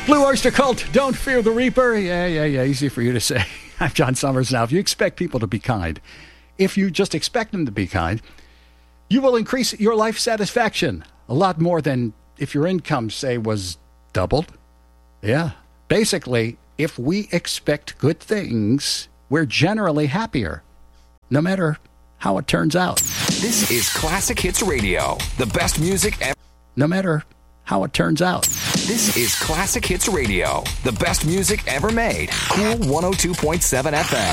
Blue Oyster Cult, don't fear the Reaper. Yeah, easy for you to say. I'm John Summers. Now, if you expect people to be kind, if you just expect them to be kind, you will increase your life satisfaction a lot more than if your income, say, was doubled. Yeah. Basically, if we expect good things, we're generally happier, no matter how it turns out. This is Classic Hits Radio, the best music ever. No matter how it turns out. This is Classic Hits Radio, the best music ever made. Cool 102.7 FM.